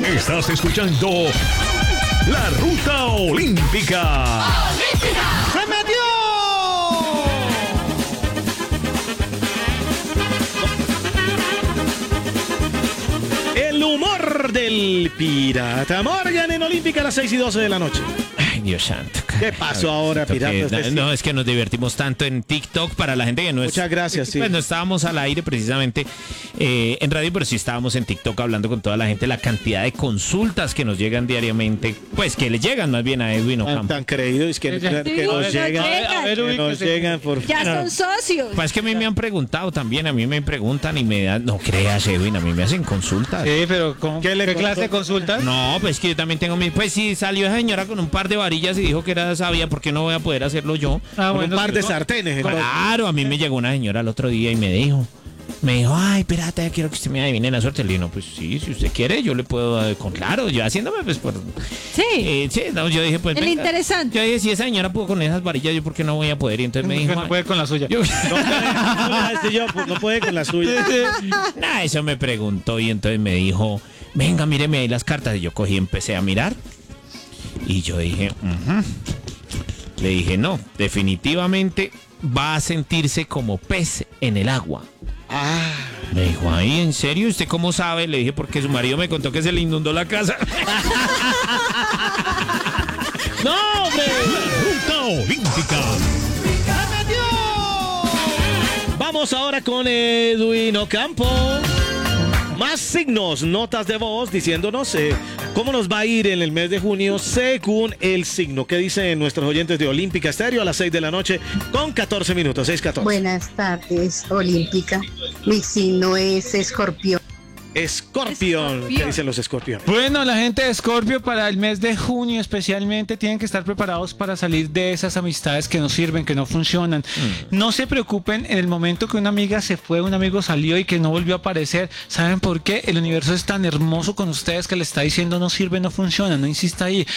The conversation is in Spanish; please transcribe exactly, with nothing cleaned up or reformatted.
Estás escuchando La Ruta Olímpica. ¡Se metió! El humor del pirata Morgan en Olímpica a las seis y doce de la noche. Ay, Dios santo. ¿Qué pasó ahora, pirata? Que, no, es que nos divertimos tanto en TikTok para la gente que no es... Muchas gracias, sí. Pues no estábamos al aire precisamente eh, en radio, pero sí estábamos en TikTok hablando con toda la gente, la cantidad de consultas que nos llegan diariamente, pues que le llegan más bien a Edwin Tan, Ocampo. tan creídos que, Sí, que nos sí, llegan. a ver, Que nos ubíquese. llegan por Ya son socios. Pues es que a mí me han preguntado también, a mí me preguntan y me dan, no creas Edwin, a mí me hacen consultas. Sí, pero ¿cómo? ¿Qué ¿Qué, le clase de contó? consultas? No, pues que yo también tengo mi... Pues sí, salió esa señora con un par de varillas y dijo que era sabia, ¿por qué no voy a poder hacerlo yo? Ah, con bueno, un par de ¿no? sartenes. entonces. Claro, a mí me llegó una señora el otro día y me dijo, me dijo, ay, pirata, quiero que usted me adivine la suerte. Le dije, no, pues sí, si usted quiere, yo le puedo, eh, con claro, yo haciéndome, pues, por... Sí. Eh, sí, no, yo dije, pues... El venga. interesante. Yo dije, si esa señora pudo con esas varillas, ¿yo por qué no voy a poder? Y entonces me dijo... no puede con la suya. yo- No puede, no le hace yo, pues, no puede con la suya. Nah, eso me preguntó y entonces me dijo, venga, míreme ahí las cartas. Y yo cogí y empecé a mirar. Y yo dije, "Ujú". Le dije, no, definitivamente va a sentirse como pez en el agua. Ah, Me dijo, ay, ¿en serio? ¿Usted cómo sabe? Le dije, porque su marido me contó que se le inundó la casa. ¡no, hombre! La Ruta Olímpica. ¡Se metió! Vamos ahora con Edwin Ocampo. Más signos, notas de voz diciéndonos eh, cómo nos va a ir en el mes de junio según el signo. ¿Qué dicen nuestros oyentes de Olímpica Estéreo a las seis de la noche con catorce minutos? seis catorce. Buenas tardes, Olímpica. Mi signo es Escorpión. Escorpión. ¿Qué dicen los escorpiones? Bueno, la gente de Escorpio para el mes de junio especialmente tienen que estar preparados para salir de esas amistades que no sirven, que no funcionan. No se preocupen en el momento que una amiga se fue, un amigo salió y que no volvió a aparecer. ¿Saben por qué? El universo es tan hermoso con ustedes que le está diciendo no sirve, no funciona, no insista ahí.